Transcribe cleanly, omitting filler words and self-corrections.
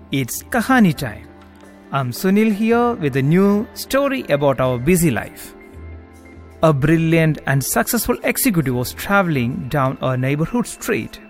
It's Kahani time. I'm Sunil here with a new story about our busy life. A brilliant and successful executive was traveling down a neighborhood street.